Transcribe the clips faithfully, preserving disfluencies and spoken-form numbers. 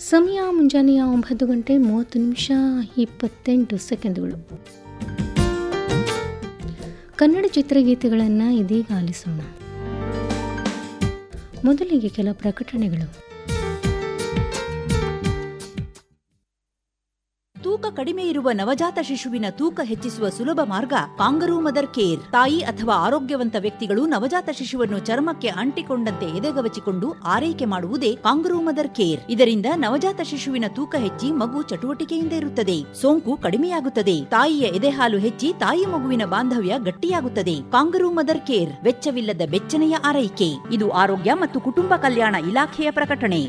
ಸಮಯ ಮುಂಜಾನೆಯ ಒಂಬತ್ತು ಗಂಟೆ ಮೂವತ್ತು ನಿಮಿಷ ಇಪ್ಪತ್ತೆಂಟು ಸೆಕೆಂಡುಗಳು. ಕನ್ನಡ ಚಿತ್ರಗೀತೆಗಳನ್ನು ಇದೀಗ ಆಲಿಸೋಣ. ಮೊದಲಿಗೆ ಕೆಲ ಪ್ರಕಟಣೆಗಳು. ತೂಕ ಕಡಿಮೆ ಇರುವ ನವಜಾತ ಶಿಶುವಿನ ತೂಕ ಹೆಚ್ಚಿಸುವ ಸುಲಭ ಮಾರ್ಗ ಕಾಂಗರೂ ಮದರ್ ಕೇರ್. ತಾಯಿ ಅಥವಾ ಆರೋಗ್ಯವಂತ ವ್ಯಕ್ತಿಗಳು ನವಜಾತ ಶಿಶುವನ್ನು ಚರ್ಮಕ್ಕೆ ಅಂಟಿಕೊಂಡಂತೆ ಎದೆಗವಚಿಕೊಂಡು ಆರೈಕೆ ಮಾಡುವುದೇ ಕಾಂಗರೂ ಮದರ್ ಕೇರ್. ಇದರಿಂದ ನವಜಾತ ಶಿಶುವಿನ ತೂಕ ಹೆಚ್ಚಿ ಮಗು ಚಟುವಟಿಕೆಯಿಂದ ಇರುತ್ತದೆ, ಸೋಂಕು ಕಡಿಮೆಯಾಗುತ್ತದೆ, ತಾಯಿಯ ಎದೆಹಾಲು ಹೆಚ್ಚಿ ತಾಯಿ ಮಗುವಿನ ಬಾಂಧವ್ಯ ಗಟ್ಟಿಯಾಗುತ್ತದೆ. ಕಾಂಗರೂ ಮದರ್ ಕೇರ್ ವೆಚ್ಚವಿಲ್ಲದ ಬೆಚ್ಚನೆಯ ಆರೈಕೆ. ಇದು ಆರೋಗ್ಯ ಮತ್ತು ಕುಟುಂಬ ಕಲ್ಯಾಣ ಇಲಾಖೆಯ ಪ್ರಕಟಣೆ.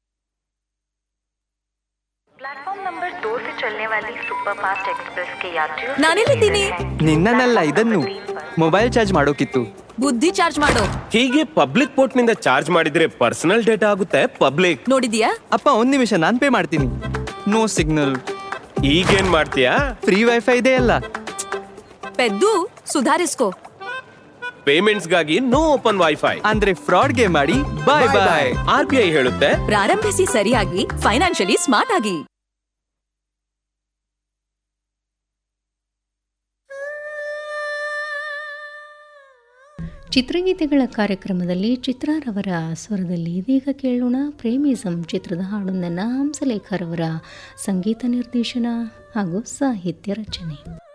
ನಾನೆಲ್ಲಿದ್ದೀನಿ? ನಿನ್ನನ್ನಲ್ಲ, ಇದನ್ನು ಮೊಬೈಲ್ ಚಾರ್ಜ್ ಮಾಡೋಕಿತ್ತು. ಬುದ್ಧಿ ಚಾರ್ಜ್ ಮಾಡೋ. ಹೀಗೆ ಪಬ್ಲಿಕ್ ಪೋರ್ಟ್ ನಿಂದ ಚಾರ್ಜ್ ಮಾಡಿದ್ರೆ ಪರ್ಸನಲ್ ಡೇಟಾ ಆಗುತ್ತೆ ಪಬ್ಲಿಕ್. ನೋಡಿದ್ಯಾ? ಅಪ್ಪ ಒಂದ್ ನಿಮಿಷ, ನಾನ್ ಪೇ ಮಾಡ್ತೀನಿ. No signal. ಈಗೇನ್ ಮಾಡ್ತೀಯಾ? ಫ್ರೀ ವೈಫೈ ಇದೆ ಅಲ್ಲ. ಪೆದ್ದು ಸುಧಾರಿಸ್ಕೋ. ಪೇಮೆಂಟ್ಸ್ ಗಾಗಿ ನೋ ಓಪನ್ ವೈಫೈ ಅಂದ್ರೆ ಫ್ರಾಡ್ಗೆ ಮಾಡಿ ಬಾಯ್ ಬಾಯ್. ಆರ್ ಬಿ ಐ ಹೇಳುತ್ತೆ, ಪ್ರಾರಂಭಿಸಿ ಸರಿಯಾಗಿ, ಫೈನಾನ್ಷಿಯಲಿ ಸ್ಮಾರ್ಟ್ ಆಗಿ. ಚಿತ್ರಗೀತೆಗಳ ಕಾರ್ಯಕ್ರಮದಲ್ಲಿ ಚಿತ್ರಾರವರ ಸ್ವರದಲ್ಲಿ ಇದೀಗ ಕೇಳೋಣ ಪ್ರೇಮಿಸಂ ಚಿತ್ರದ ಹಾಡೊಂದನ್ನು ಹಂಸಲೇಖರವರ ಸಂಗೀತ ನಿರ್ದೇಶನ ಹಾಗೂ ಸಾಹಿತ್ಯ ರಚನೆ.